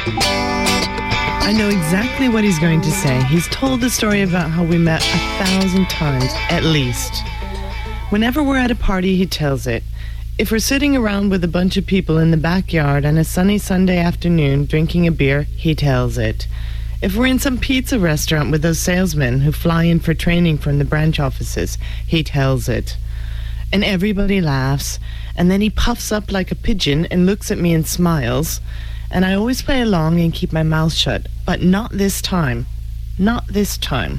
I know exactly what he's going to say. He's told the story about how we met 1,000 times, at least. Whenever we're at a party, he tells it. If we're sitting around with a bunch of people in the backyard on a sunny Sunday afternoon drinking a beer, he tells it. If we're in some pizza restaurant with those salesmen who fly in for training from the branch offices, he tells it. And everybody laughs, and then he puffs up like a pigeon and looks at me and smiles. And I always play along and keep my mouth shut. But not this time. Not this time.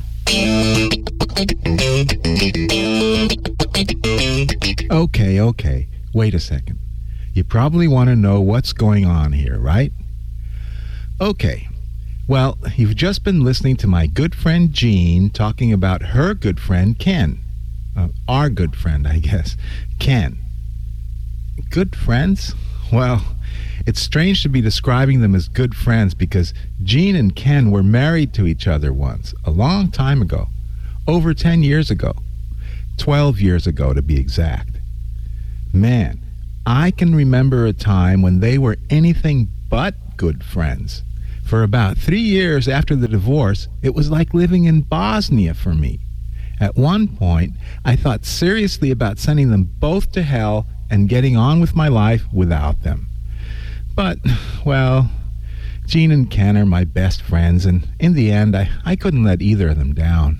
Okay. Wait a second. You probably want to know what's going on here, right? Okay. Well, you've just been listening to my good friend Jean talking about her good friend Ken. Our good friend, I guess. Ken. Good friends? Well, it's strange to be describing them as good friends because Jean and Ken were married to each other once, a long time ago. Over 10 years ago. 12 years ago, to be exact. Man, I can remember a time when they were anything but good friends. For about 3 years after the divorce, it was like living in Bosnia for me. At one point, I thought seriously about sending them both to hell and getting on with my life without them. But, well, Jean and Ken are my best friends, and in the end, I couldn't let either of them down.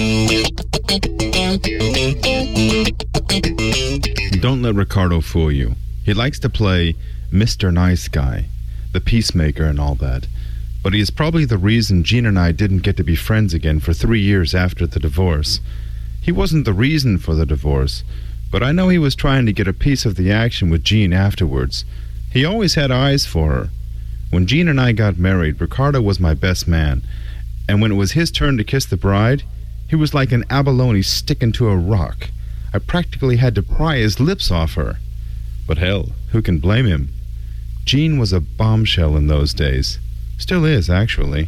Don't let Ricardo fool you. He likes to play Mr. Nice Guy, the peacemaker and all that. But he is probably the reason Jean and I didn't get to be friends again for 3 years after the divorce. He wasn't the reason for the divorce, but I know he was trying to get a piece of the action with Jean afterwards. He always had eyes for her. When Jean and I got married, Ricardo was my best man, and when it was his turn to kiss the bride, he was like an abalone sticking to a rock. I practically had to pry his lips off her. But hell, who can blame him? Jean was a bombshell in those days. Still is, actually.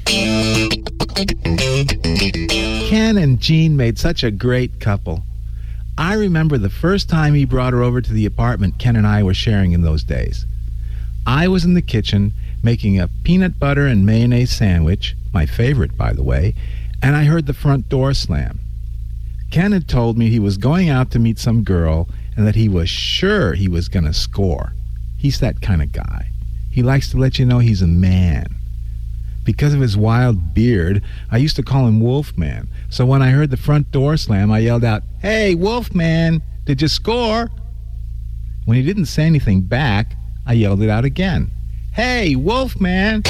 Ken and Jean made such a great couple. I remember the first time he brought her over to the apartment Ken and I were sharing in those days. I was in the kitchen making a peanut butter and mayonnaise sandwich, my favorite, by the way, and I heard the front door slam. Ken had told me he was going out to meet some girl and that he was sure he was going to score. He's that kind of guy. He likes to let you know he's a man. Because of his wild beard, I used to call him Wolfman. So when I heard the front door slam, I yelled out, "Hey, Wolfman, did you score?" When he didn't say anything back, I yelled it out again. "Hey, Wolfman!"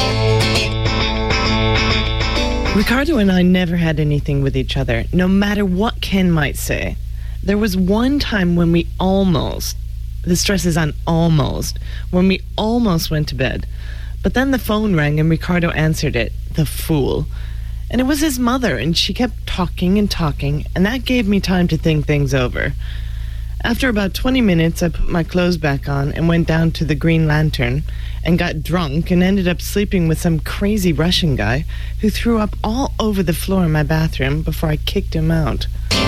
Ricardo and I never had anything with each other, no matter what Ken might say. There was one time when we almost, the stress is on almost, when we almost went to bed. But then the phone rang and Ricardo answered it, the fool. And it was his mother, and she kept talking, and that gave me time to think things over. After about 20 minutes, I put my clothes back on and went down to the Green Lantern and got drunk and ended up sleeping with some crazy Russian guy who threw up all over the floor in my bathroom before I kicked him out.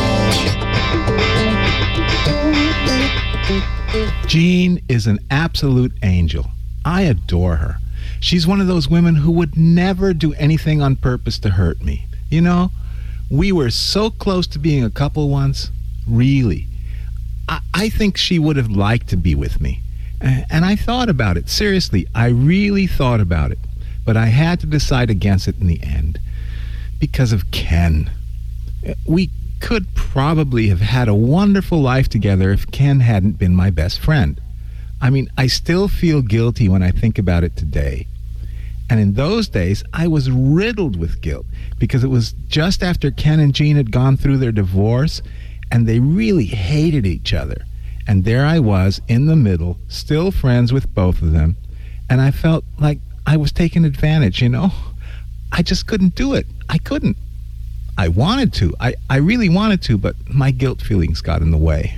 Jean is an absolute angel. I adore her. She's one of those women who would never do anything on purpose to hurt me. You know, we were so close to being a couple once. Really. I think she would have liked to be with me. And I thought about it. Seriously, I really thought about it. But I had to decide against it in the end. Because of Ken. We could probably have had a wonderful life together if Ken hadn't been my best friend. I mean, I still feel guilty when I think about it today. And in those days, I was riddled with guilt because it was just after Ken and Jean had gone through their divorce and they really hated each other. And there I was in the middle, still friends with both of them. And I felt like I was taking advantage, you know? I just couldn't do it. I couldn't. I wanted to. I really wanted to, but my guilt feelings got in the way.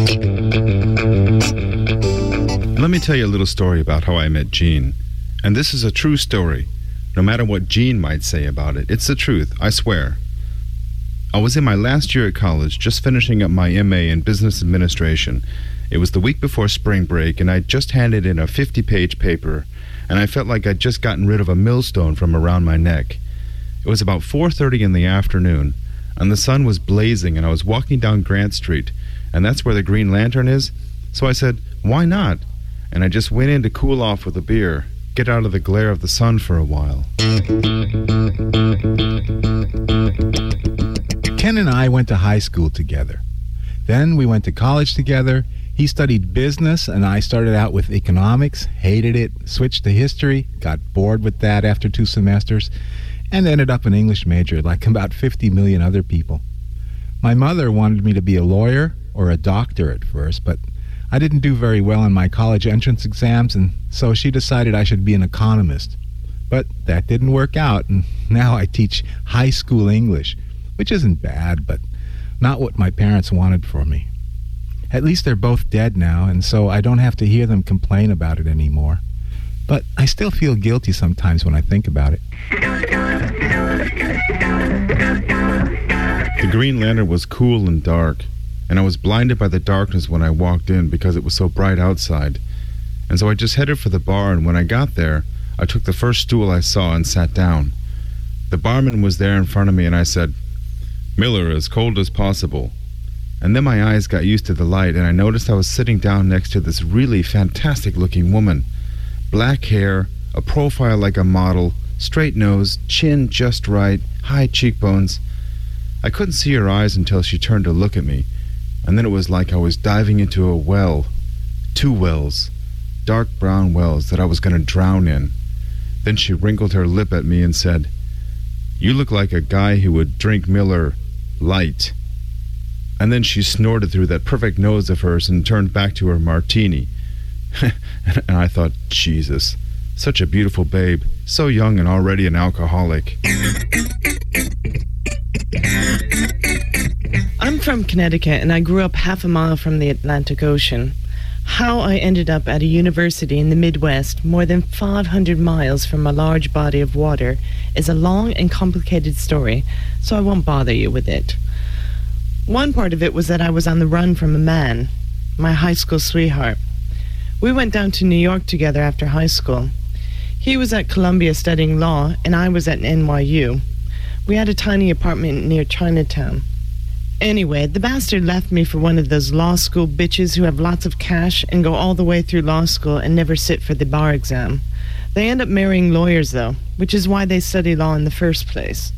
Let me tell you a little story about how I met Jean. And this is a true story. No matter what Jean might say about it, it's the truth, I swear. I was in my last year at college, just finishing up my MA in business administration. It was the week before spring break, and I'd just handed in a 50-page paper, and I felt like I'd just gotten rid of a millstone from around my neck. It was about 4:30 in the afternoon, and the sun was blazing, and I was walking down Grant Street, and that's where the Green Lantern is. So I said, why not? And I just went in to cool off with a beer, get out of the glare of the sun for a while. Ken and I went to high school together. Then we went to college together. He studied business, and I started out with economics, hated it, switched to history, got bored with that after 2 semesters, and ended up an English major like about 50 million other people. My mother wanted me to be a lawyer or a doctor at first, but I didn't do very well in my college entrance exams, and so she decided I should be an economist. But that didn't work out, and now I teach high school English, which isn't bad, but not what my parents wanted for me. At least they're both dead now, and so I don't have to hear them complain about it anymore. But I still feel guilty sometimes when I think about it. The Green Lantern was cool and dark, and I was blinded by the darkness when I walked in because it was so bright outside. And so I just headed for the bar, and when I got there, I took the first stool I saw and sat down. The barman was there in front of me, and I said, "Miller, as cold as possible." And then my eyes got used to the light, and I noticed I was sitting down next to this really fantastic-looking woman. Black hair, a profile like a model, straight nose, chin just right, high cheekbones. I couldn't see her eyes until she turned to look at me, and then it was like I was diving into a well. 2 wells, dark brown wells that I was going to drown in. Then she wrinkled her lip at me and said, "You look like a guy who would drink Miller light." And then she snorted through that perfect nose of hers and turned back to her martini. And I thought, Jesus, such a beautiful babe, so young and already an alcoholic. I'm from Connecticut, and I grew up half a mile from the Atlantic Ocean. How I ended up at a university in the Midwest, more than 500 miles from a large body of water, is a long and complicated story, so I won't bother you with it. One part of it was that I was on the run from a man, my high school sweetheart. We went down to New York together after high school. He was at Columbia studying law, and I was at NYU. We had a tiny apartment near Chinatown. Anyway, the bastard left me for one of those law school bitches who have lots of cash and go all the way through law school and never sit for the bar exam. They end up marrying lawyers, though, which is why they study law in the first place.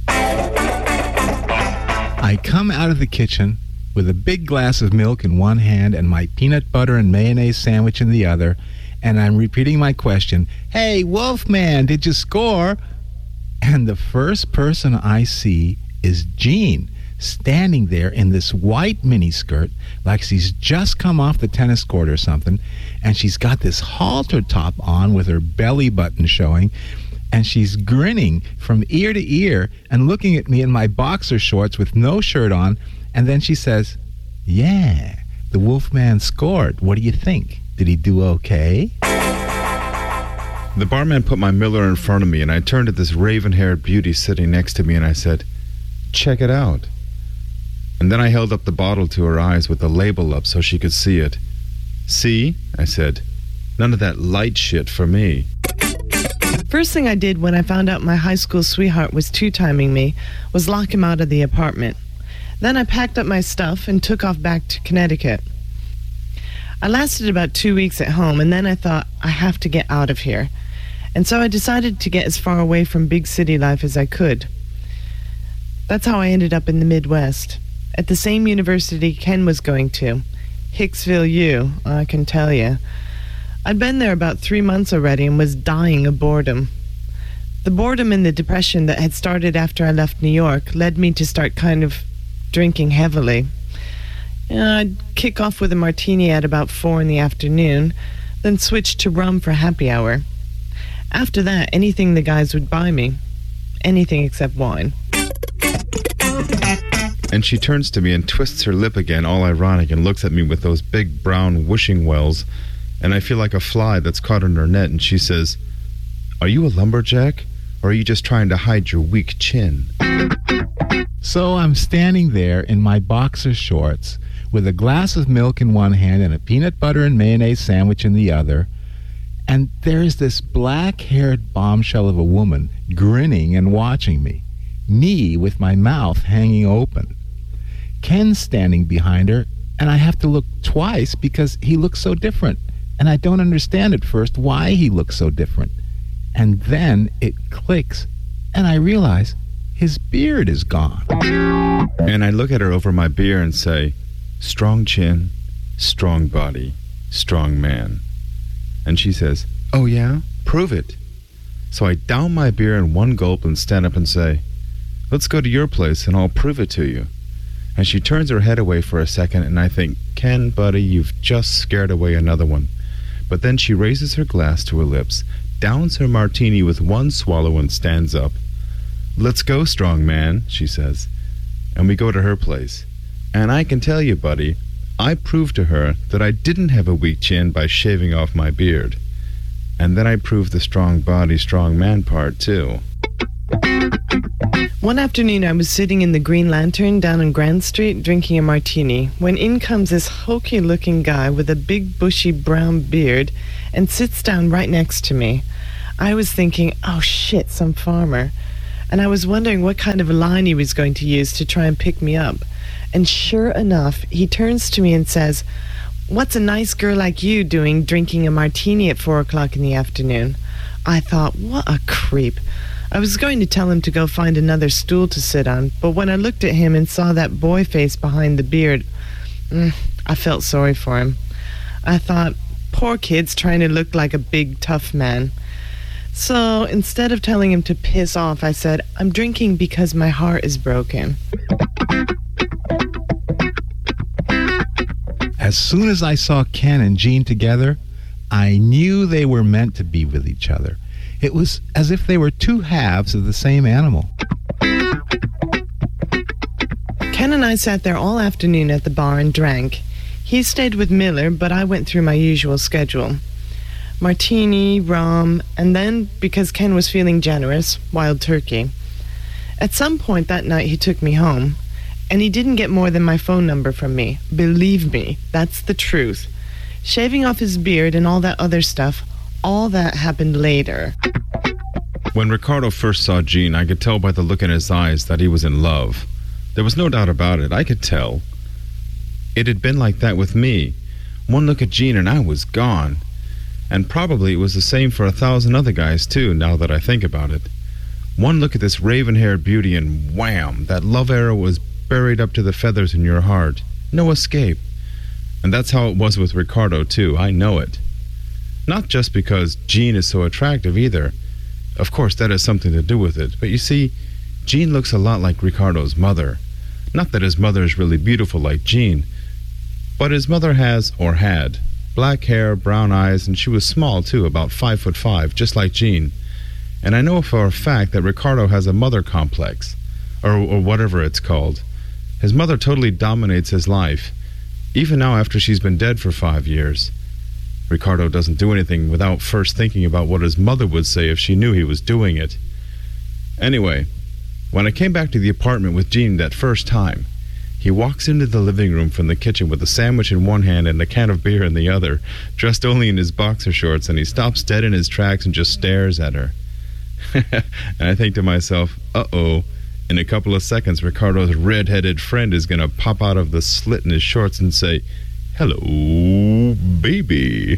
I come out of the kitchen with a big glass of milk in one hand and my peanut butter and mayonnaise sandwich in the other, and I'm repeating my question, "Hey, Wolfman, did you score?" And the first person I see is Jean, standing there in this white miniskirt like she's just come off the tennis court or something, and she's got this halter top on with her belly button showing, and she's grinning from ear to ear and looking at me in my boxer shorts with no shirt on, and then she says, "Yeah, the Wolfman scored. What do you think? Did he do okay?" The barman put my Miller in front of me, and I turned to this raven-haired beauty sitting next to me, and I said, "Check it out." And then I held up the bottle to her eyes with the label up so she could see it. "See?" I said. "None of that light shit for me." First thing I did when I found out my high school sweetheart was two-timing me was lock him out of the apartment. Then I packed up my stuff and took off back to Connecticut. I lasted about 2 weeks at home, and then I thought, I have to get out of here. And so I decided to get as far away from big city life as I could. That's how I ended up in the Midwest, at the same university Ken was going to, Hicksville U, I can tell you. I'd been there about 3 months already and was dying of boredom. The boredom and the depression that had started after I left New York led me to start kind of drinking heavily. I'd kick off with a martini at about 4 in the afternoon, then switch to rum for happy hour. After that, anything the guys would buy me. Anything except wine. And she turns to me and twists her lip again, all ironic, and looks at me with those big brown wishing wells, and I feel like a fly that's caught in her net, and she says, "Are you a lumberjack, or are you just trying to hide your weak chin?" So I'm standing there in my boxer shorts with a glass of milk in one hand and a peanut butter and mayonnaise sandwich in the other, And there's this black-haired bombshell of a woman grinning and watching me with my mouth hanging open. Ken's standing behind her, and I have to look twice because he looks so different. And I don't understand at first why he looks so different. And then it clicks, and I realize his beard is gone. And I look at her over my beer and say, strong chin, strong body, strong man. And she says, oh yeah? Prove it. So I down my beer in one gulp and stand up and say, let's go to your place and I'll prove it to you. And she turns her head away for a second and I think, Ken, buddy, you've just scared away another one. But then she raises her glass to her lips, downs her martini with one swallow and stands up. Let's go, strong man, she says. And we go to her place. And I can tell you, buddy, I proved to her that I didn't have a weak chin by shaving off my beard. And then I proved the strong body, strong man part, too. One afternoon, I was sitting in the Green Lantern down on Grand Street drinking a martini when in comes this hokey-looking guy with a big bushy brown beard and sits down right next to me. I was thinking, oh shit, some farmer. And I was wondering what kind of a line he was going to use to try and pick me up. And sure enough, he turns to me and says, what's a nice girl like you doing drinking a martini at 4 o'clock in the afternoon? I thought, what a creep. I was going to tell him to go find another stool to sit on, but when I looked at him and saw that boy face behind the beard, I felt sorry for him. I thought, poor kid's trying to look like a big, tough man. So instead of telling him to piss off, I said, I'm drinking because my heart is broken. As soon as I saw Ken and Jean together, I knew they were meant to be with each other. It was as if they were two halves of the same animal. Ken and I sat there all afternoon at the bar and drank. He stayed with Miller, but I went through my usual schedule. Martini, rum, and then, because Ken was feeling generous, wild turkey. At some point that night he took me home, and he didn't get more than my phone number from me. Believe me, that's the truth. Shaving off his beard and all that other stuff, all that happened later. When Ricardo first saw Jean, I could tell by the look in his eyes that he was in love. There was no doubt about it. I could tell. It had been like that with me. One look at Jean and I was gone. And probably it was the same for 1,000 other guys, too, now that I think about it. One look at this raven-haired beauty and wham, that love arrow was buried up to the feathers in your heart. No escape. And that's how it was with Ricardo, too. I know it. Not just because Jean is so attractive, either. Of course, that has something to do with it. But you see, Jean looks a lot like Ricardo's mother. Not that his mother is really beautiful like Jean, but his mother has, or had, black hair, brown eyes, and she was small, too, about 5'5", just like Jean. And I know for a fact that Ricardo has a mother complex, or whatever it's called. His mother totally dominates his life, even now after she's been dead for 5 years. Ricardo doesn't do anything without first thinking about what his mother would say if she knew he was doing it. Anyway, when I came back to the apartment with Jean that first time, he walks into the living room from the kitchen with a sandwich in one hand and a can of beer in the other, dressed only in his boxer shorts, and he stops dead in his tracks and just stares at her. And I think to myself, uh-oh, in a couple of seconds, Ricardo's red-headed friend is going to pop out of the slit in his shorts and say, hello, baby.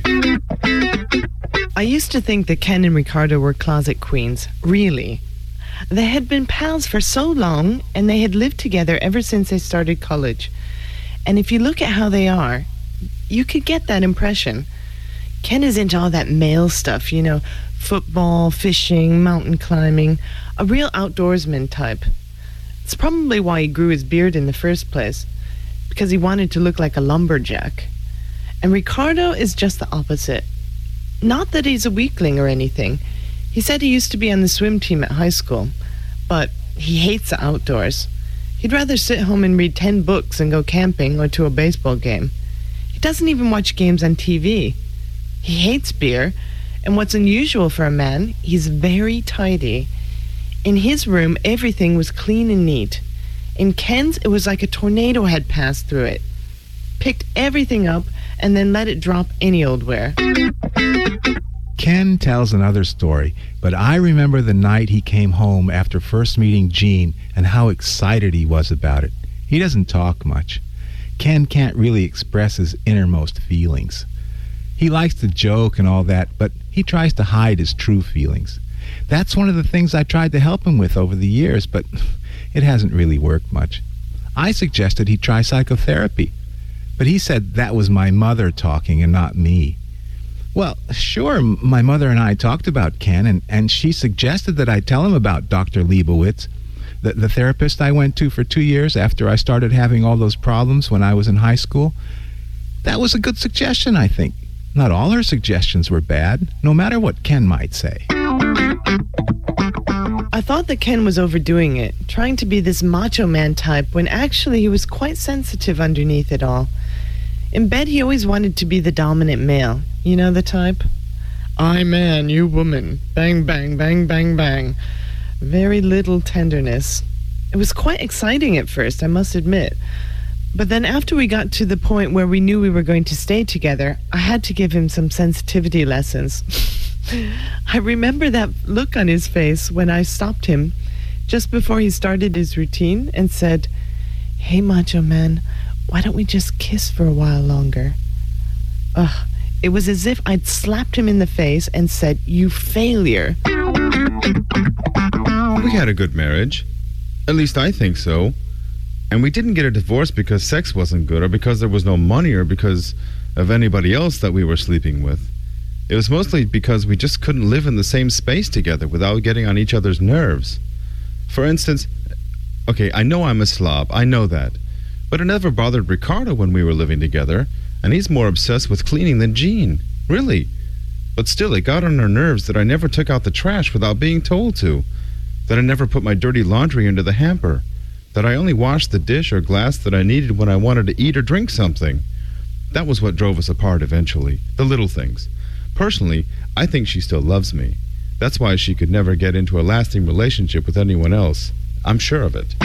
I used to think that Ken and Ricardo were closet queens, really. They had been pals for so long, and they had lived together ever since they started college. And if you look at how they are, you could get that impression. Ken is into all that male stuff, you know, football, fishing, mountain climbing, a real outdoorsman type. It's probably why he grew his beard in the first place, because he wanted to look like a lumberjack. And Ricardo is just the opposite. Not that he's a weakling or anything. He said he used to be on the swim team at high school, but he hates the outdoors. He'd rather sit home and read 10 books and go camping or to a baseball game. He doesn't even watch games on TV. He hates beer, and what's unusual for a man, he's very tidy. In his room, everything was clean and neat. In Ken's, it was like a tornado had passed through it. Picked everything up and then let it drop any old where. Ken tells another story, but I remember the night he came home after first meeting Jean and how excited he was about it. He doesn't talk much. Ken can't really express his innermost feelings. He likes to joke and all that, but he tries to hide his true feelings. That's one of the things I tried to help him with over the years, but it hasn't really worked much. I suggested he try psychotherapy, but he said that was my mother talking and not me. Well, sure, my mother and I talked about Ken, and she suggested that I tell him about Dr. Leibowitz, the therapist I went to for 2 years after I started having all those problems when I was in high school. That was a good suggestion, I think. Not all her suggestions were bad, no matter what Ken might say. I thought that Ken was overdoing it, trying to be this macho man type when actually he was quite sensitive underneath it all. In bed, he always wanted to be the dominant male. You know the type? I man, you woman. Bang, bang, bang, bang, bang. Very little tenderness. It was quite exciting at first, I must admit. But then after we got to the point where we knew we were going to stay together, I had to give him some sensitivity lessons. I remember that look on his face when I stopped him just before he started his routine and said, "Hey, macho man, why don't we just kiss for a while longer?" Ugh, it was as if I'd slapped him in the face and said, "You failure." We had a good marriage. At least I think so. And we didn't get a divorce because sex wasn't good or because there was no money or because of anybody else that we were sleeping with. It was mostly because we just couldn't live in the same space together without getting on each other's nerves. For instance, okay, I know I'm a slob, I know that. But it never bothered Ricardo when we were living together, and he's more obsessed with cleaning than Jean. Really. But still, it got on her nerves that I never took out the trash without being told to, that I never put my dirty laundry into the hamper, that I only washed the dish or glass that I needed when I wanted to eat or drink something. That was what drove us apart eventually, the little things. Personally, I think she still loves me. That's why she could never get into a lasting relationship with anyone else. I'm sure of it.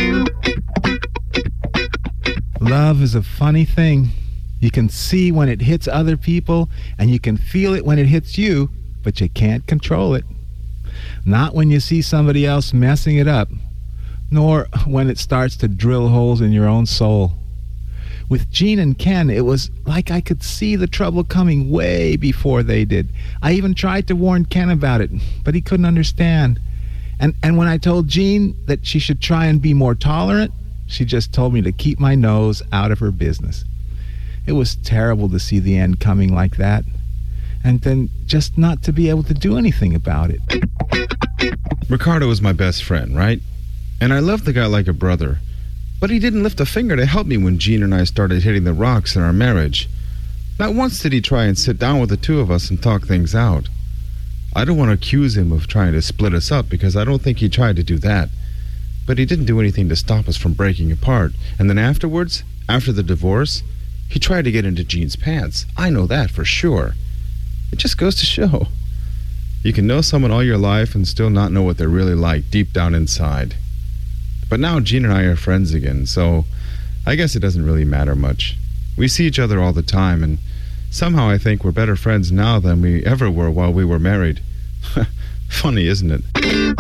Love is a funny thing. You can see when it hits other people, and you can feel it when it hits you, but you can't control it. Not when you see somebody else messing it up, nor when it starts to drill holes in your own soul. With Jean and Ken, it was like I could see the trouble coming way before they did. I even tried to warn Ken about it, but he couldn't understand. And when I told Jean that she should try and be more tolerant, she just told me to keep my nose out of her business. It was terrible to see the end coming like that, and then just not to be able to do anything about it. Ricardo was my best friend, right? And I loved the guy like a brother. But he didn't lift a finger to help me when Jean and I started hitting the rocks in our marriage. Not once did he try and sit down with the two of us and talk things out. I don't want to accuse him of trying to split us up because I don't think he tried to do that. But he didn't do anything to stop us from breaking apart. And then afterwards, after the divorce, he tried to get into Jean's pants. I know that for sure. It just goes to show. You can know someone all your life and still not know what they're really like deep down inside. But now Jean and I are friends again, so I guess it doesn't really matter much. We see each other all the time, and somehow I think we're better friends now than we ever were while we were married. Funny, isn't it?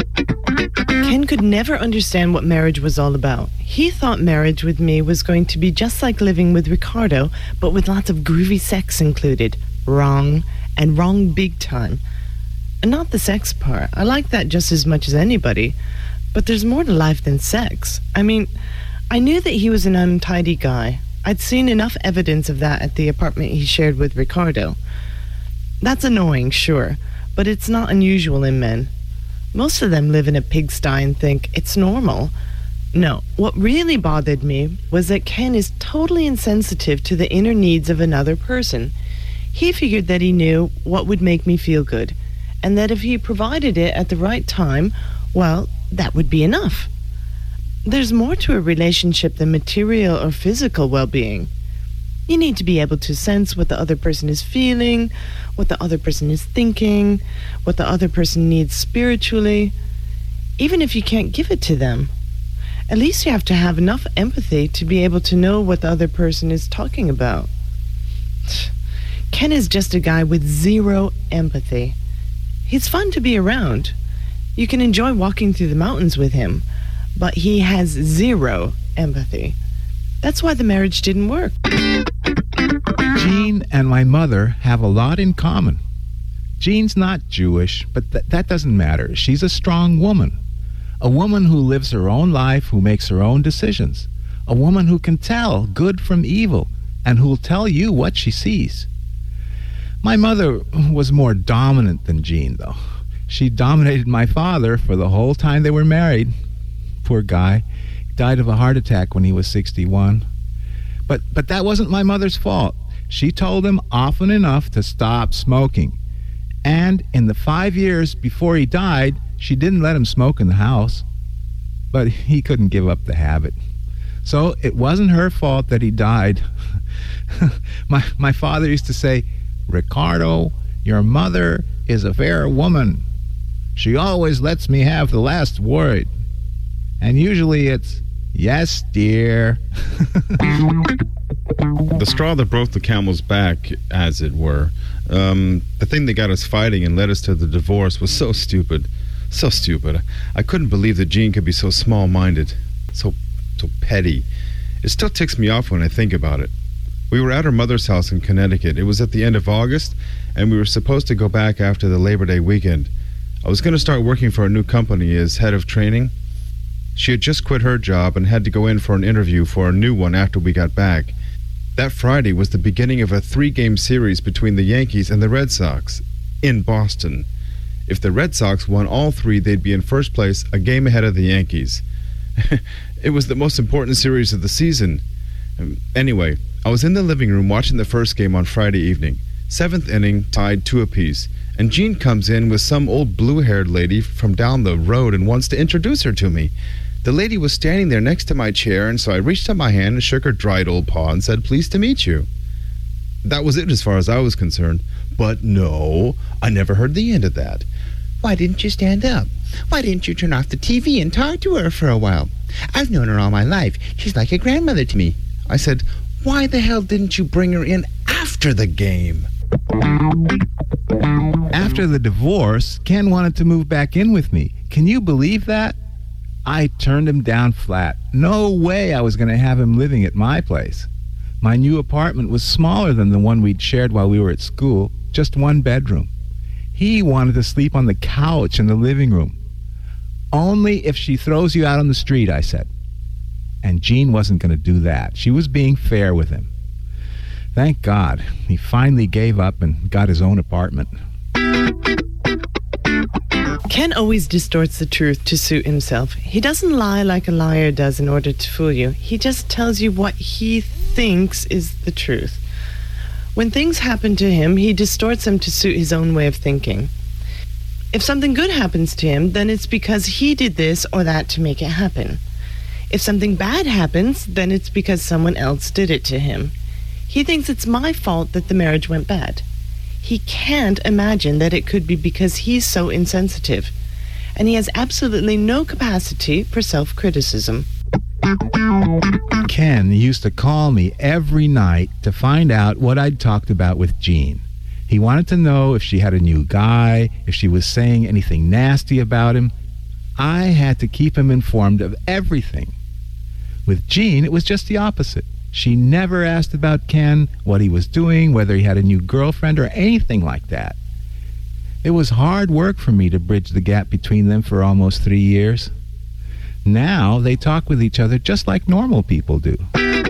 Ken could never understand what marriage was all about. He thought marriage with me was going to be just like living with Ricardo, but with lots of groovy sex included. Wrong, and wrong big time. And not the sex part. I like that just as much as anybody. But there's more to life than sex. I mean, I knew that he was an untidy guy. I'd seen enough evidence of that at the apartment he shared with Ricardo. That's annoying, sure, but it's not unusual in men. Most of them live in a pigsty and think it's normal. No, what really bothered me was that Ken is totally insensitive to the inner needs of another person. He figured that he knew what would make me feel good, and that if he provided it at the right time, well, that would be enough. There's more to a relationship than material or physical well-being. You need to be able to sense what the other person is feeling, what the other person is thinking, what the other person needs spiritually, even if you can't give it to them. At least you have to have enough empathy to be able to know what the other person is talking about. Ken is just a guy with zero empathy. He's fun to be around. You can enjoy walking through the mountains with him, but he has zero empathy. That's why the marriage didn't work. Jean and my mother have a lot in common. Jean's not Jewish, but that doesn't matter. She's a strong woman. A woman who lives her own life, who makes her own decisions. A woman who can tell good from evil and who'll tell you what she sees. My mother was more dominant than Jean, though. She dominated my father for the whole time they were married. Poor guy. He died of a heart attack when he was 61. But that wasn't my mother's fault. She told him often enough to stop smoking. And in the 5 years before he died, she didn't let him smoke in the house. But he couldn't give up the habit. So it wasn't her fault that he died. My father used to say, "Ricardo, your mother is a fair woman. She always lets me have the last word." And usually it's, "Yes, dear." The straw that broke the camel's back, as it were, the thing that got us fighting and led us to the divorce was so stupid. So stupid. I couldn't believe that Jean could be so small-minded, so petty. It still ticks me off when I think about it. We were at her mother's house in Connecticut. It was at the end of August, and we were supposed to go back after the Labor Day weekend. I was going to start working for a new company as head of training. She had just quit her job and had to go in for an interview for a new one after we got back. That Friday was the beginning of a 3-game series between the Yankees and the Red Sox in Boston. If the Red Sox won all 3, they'd be in first place, a game ahead of the Yankees. It was the most important series of the season. Anyway, I was in the living room watching the first game on Friday evening. 7th inning, tied 2 apiece. And Jean comes in with some old blue-haired lady from down the road and wants to introduce her to me. The lady was standing there next to my chair, and so I reached out my hand and shook her dried old paw and said, "Pleased to meet you." That was it as far as I was concerned. But no, I never heard the end of that. "Why didn't you stand up? Why didn't you turn off the TV and talk to her for a while? I've known her all my life. She's like a grandmother to me." I said, "Why the hell didn't you bring her in after the game?" After the divorce, Ken wanted to move back in with me. Can you believe that? I turned him down flat. No way I was going to have him living at my place. My new apartment was smaller than the one we'd shared while we were at school, just 1 bedroom. He wanted to sleep on the couch in the living room. "Only if she throws you out on the street," I said. And Jean wasn't going to do that. She was being fair with him. Thank God, he finally gave up and got his own apartment. Ken always distorts the truth to suit himself. He doesn't lie like a liar does in order to fool you. He just tells you what he thinks is the truth. When things happen to him, he distorts them to suit his own way of thinking. If something good happens to him, then it's because he did this or that to make it happen. If something bad happens, then it's because someone else did it to him. He thinks it's my fault that the marriage went bad. He can't imagine that it could be because he's so insensitive, and he has absolutely no capacity for self-criticism. Ken used to call me every night to find out what I'd talked about with Jean. He wanted to know if she had a new guy, if she was saying anything nasty about him. I had to keep him informed of everything. With Jean, it was just the opposite. She never asked about Ken, what he was doing, whether he had a new girlfriend, or anything like that. It was hard work for me to bridge the gap between them for almost 3 years. Now they talk with each other just like normal people do.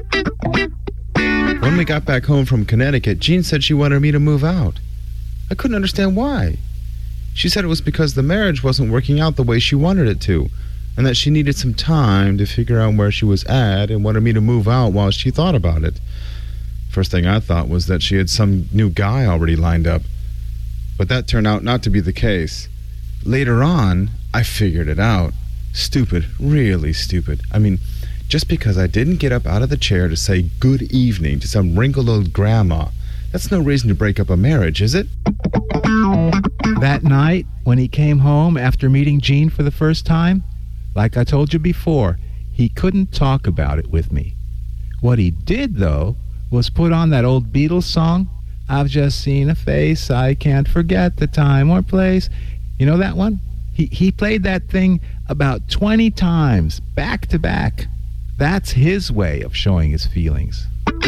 When we got back home from Connecticut, Jean said she wanted me to move out. I couldn't understand why. She said it was because the marriage wasn't working out the way she wanted it to, and that she needed some time to figure out where she was at and wanted me to move out while she thought about it. First thing I thought was that she had some new guy already lined up, but that turned out not to be the case. Later on, I figured it out. Stupid, really stupid. I mean, just because I didn't get up out of the chair to say good evening to some wrinkled old grandma, that's no reason to break up a marriage, is it? That night, when he came home after meeting Jean for the first time, like I told you before, he couldn't talk about it with me. What he did, though, was put on that old Beatles song, I've just seen a face, I can't forget the time or place. You know that one? He played that thing about 20 times, back to back. That's his way of showing his feelings.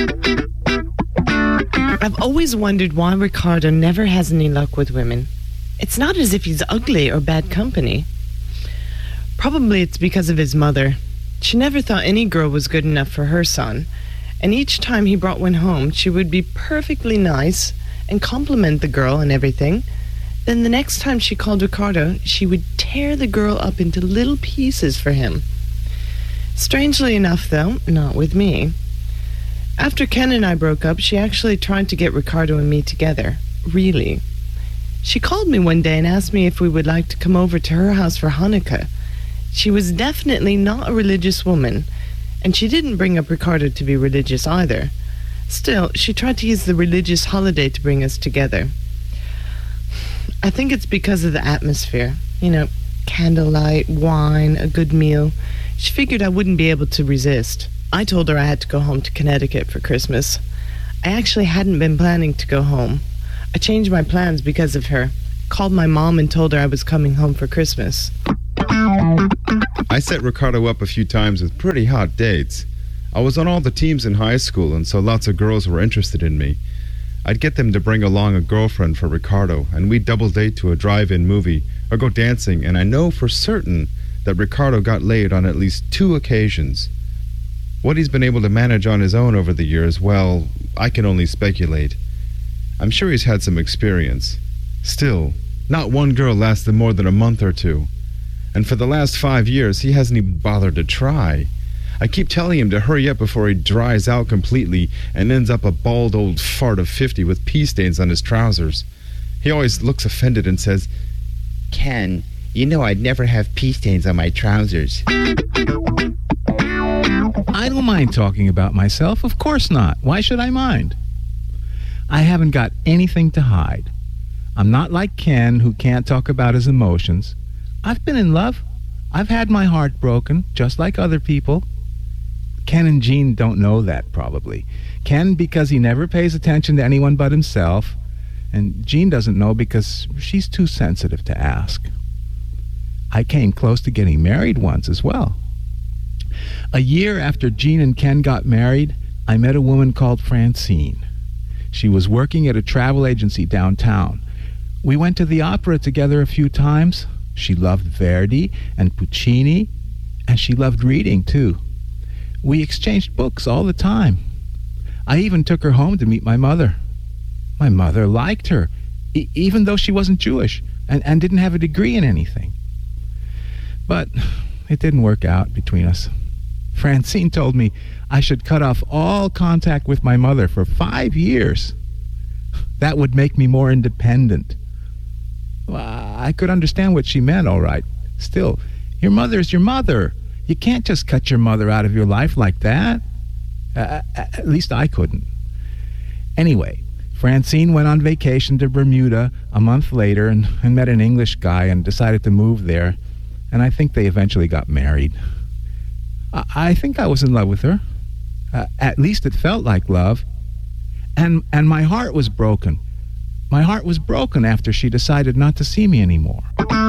I've always wondered why Ricardo never has any luck with women. It's not as if he's ugly or bad company. Probably it's because of his mother. She never thought any girl was good enough for her son, and each time he brought one home, she would be perfectly nice and compliment the girl and everything. Then the next time she called Ricardo, she would tear the girl up into little pieces for him. Strangely enough, though, not with me. After Ken and I broke up, she actually tried to get Ricardo and me together. Really. She called me one day and asked me if we would like to come over to her house for Hanukkah. She was definitely not a religious woman, and she didn't bring up Ricardo to be religious either. Still, she tried to use the religious holiday to bring us together. I think it's because of the atmosphere. You know, candlelight, wine, a good meal. She figured I wouldn't be able to resist. I told her I had to go home to Connecticut for Christmas. I actually hadn't been planning to go home. I changed my plans because of her. Called my mom and told her I was coming home for Christmas. I set Ricardo up a few times with pretty hot dates. I was on all the teams in high school, and so lots of girls were interested in me. I'd get them to bring along a girlfriend for Ricardo, and we'd double date to a drive-in movie or go dancing, and I know for certain that Ricardo got laid on at least 2 occasions. What he's been able to manage on his own over the years, well, I can only speculate. I'm sure he's had some experience. Still, not one girl lasted more than a month or 2. And for the last 5 years, he hasn't even bothered to try. I keep telling him to hurry up before he dries out completely and ends up a bald old fart of 50 with pee stains on his trousers. He always looks offended and says, "Ken, you know I'd never have pee stains on my trousers." I don't mind talking about myself. Of course not. Why should I mind? I haven't got anything to hide. I'm not like Ken, who can't talk about his emotions. I've been in love. I've had my heart broken, just like other people. Ken and Jean don't know that, probably. Ken, because he never pays attention to anyone but himself, and Jean doesn't know because she's too sensitive to ask. I came close to getting married once as well. A year after Jean and Ken got married, I met a woman called Francine. She was working at a travel agency downtown. We went to the opera together a few times. She loved Verdi and Puccini, and she loved reading, too. We exchanged books all the time. I even took her home to meet my mother. My mother liked her, even though she wasn't Jewish and didn't have a degree in anything. But it didn't work out between us. Francine told me I should cut off all contact with my mother for 5 years. That would make me more independent. Well, I could understand what she meant, all right. Still, your mother's your mother. You can't just cut your mother out of your life like that. At least I couldn't. Anyway, Francine went on vacation to Bermuda a month later and met an English guy and decided to move there. And I think they eventually got married. I think I was in love with her. At least it felt like love. And my heart was broken. My heart was broken after she decided not to see me anymore.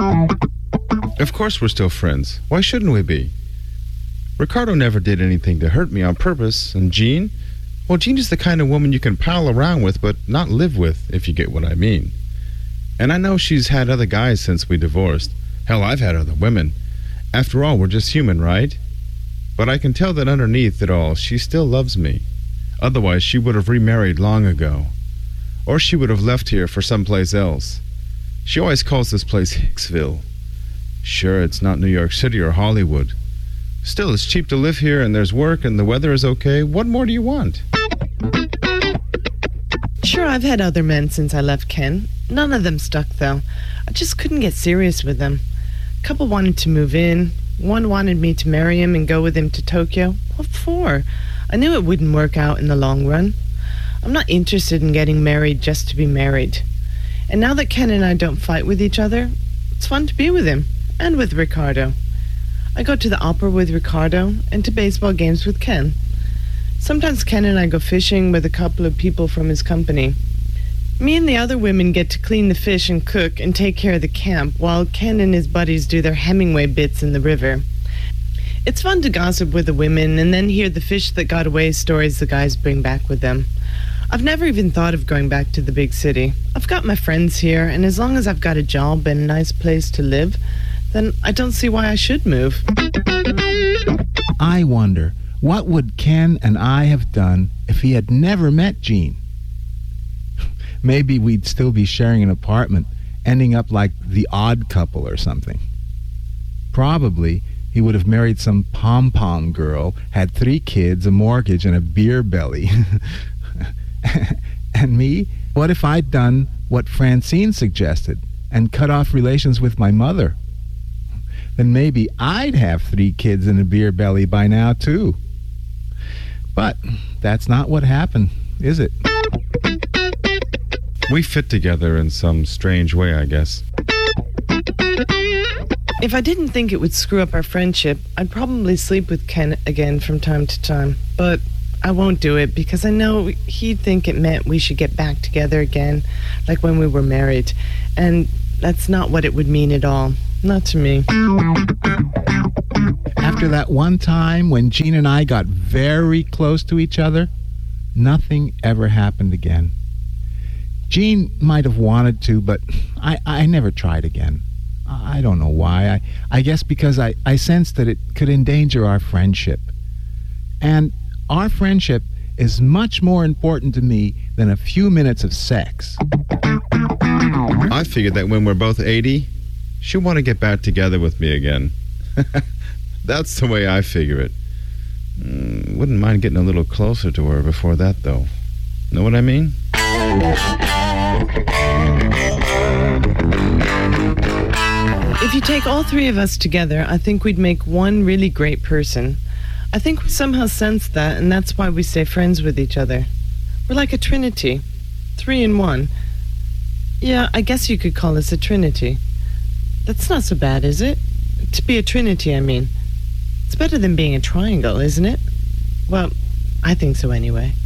Of course we're still friends. Why shouldn't we be? Ricardo never did anything to hurt me on purpose. And Jean? Well, Jean is the kind of woman you can pal around with, but not live with, if you get what I mean. And I know she's had other guys since we divorced. Hell, I've had other women. After all, we're just human, right? But I can tell that underneath it all, she still loves me. Otherwise, she would have remarried long ago. Or she would have left here for someplace else. She always calls this place Hicksville. Sure, it's not New York City or Hollywood. Still, it's cheap to live here, and there's work, and the weather is okay. What more do you want? Sure, I've had other men since I left Ken. None of them stuck, though. I just couldn't get serious with them. A couple wanted to move in. One wanted me to marry him and go with him to Tokyo. What for? I knew it wouldn't work out in the long run. I'm not interested in getting married just to be married. And now that Ken and I don't fight with each other, it's fun to be with him, and with Ricardo. I go to the opera with Ricardo, and to baseball games with Ken. Sometimes Ken and I go fishing with a couple of people from his company. Me and the other women get to clean the fish and cook and take care of the camp, while Ken and his buddies do their Hemingway bits in the river. It's fun to gossip with the women and then hear the fish that got away stories the guys bring back with them. I've never even thought of going back to the big city. I've got my friends here, and as long as I've got a job and a nice place to live, then I don't see why I should move. I wonder, what would Ken and I have done if he had never met Jean? Maybe we'd still be sharing an apartment, ending up like the Odd Couple or something. Probably he would have married some pom-pom girl, had 3 kids, a mortgage, and a beer belly. And me? What if I'd done what Francine suggested and cut off relations with my mother? Then maybe I'd have 3 kids and a beer belly by now, too. But that's not what happened, is it? We fit together in some strange way, I guess. If I didn't think it would screw up our friendship, I'd probably sleep with Ken again from time to time. But I won't do it because I know he'd think it meant we should get back together again, like when we were married. And that's not what it would mean at all. Not to me. After that one time when Jean and I got very close to each other, nothing ever happened again. Jean might have wanted to, but I never tried again. I don't know why. I guess because I sensed that it could endanger our friendship. And our friendship is much more important to me than a few minutes of sex. I figured that when we're both 80, she'll want to get back together with me again. That's the way I figure it. Wouldn't mind getting a little closer to her before that, though. Know what I mean? If you take all 3 of us together, I think we'd make one really great person. I think we somehow sense that, and that's why we stay friends with each other. We're like a trinity. 3 in 1. Yeah, I guess you could call us a trinity. That's not so bad, is it? To be a trinity, I mean. It's better than being a triangle, isn't it? Well, I think so anyway.